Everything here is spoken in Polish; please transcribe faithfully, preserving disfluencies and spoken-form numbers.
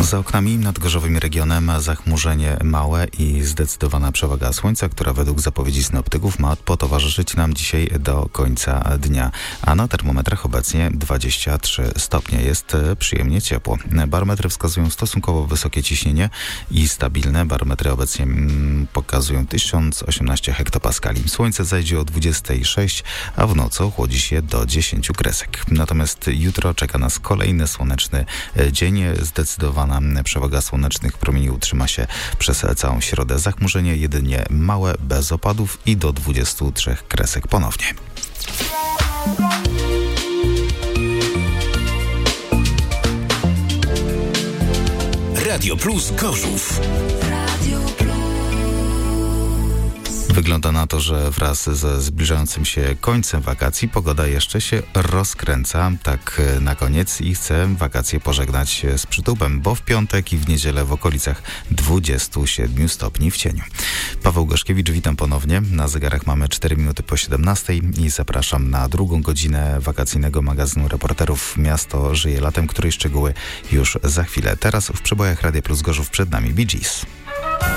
Za oknami nad gorzowym regionem zachmurzenie małe i zdecydowana przewaga słońca, która według zapowiedzi synoptyków ma potowarzyszyć nam dzisiaj do końca dnia. A na termometrach obecnie dwadzieścia trzy stopnie. Jest przyjemnie ciepło. Barometry wskazują stosunkowo wysokie ciśnienie i stabilne. Barometry obecnie mm, pokazują tysiąc osiemnaście hektopaskali. Słońce zajdzie o dwudziestej szóstej, a w nocy ochłodzi się do dziesięciu kresek. Natomiast jutro czeka nas kolejny słoneczny dzień. Zdecydowana przewaga słonecznych promieni utrzyma się przez całą środę. Zachmurzenie jedynie małe, bez opadów i do dwudziestu trzech kresek ponownie. Radio Plus Gorzów. Wygląda na to, że wraz ze zbliżającym się końcem wakacji pogoda jeszcze się rozkręca. Tak na koniec i chcę wakacje pożegnać z przytupem, bo w piątek i w niedzielę w okolicach dwudziestu siedmiu stopni w cieniu. Paweł Gorzkiewicz, witam ponownie. Na zegarach mamy cztery minuty po siedemnastej i zapraszam na drugą godzinę wakacyjnego magazynu reporterów Miasto żyje latem, której szczegóły już za chwilę. Teraz w przebojach Radia Plus Gorzów przed nami Bee Gees.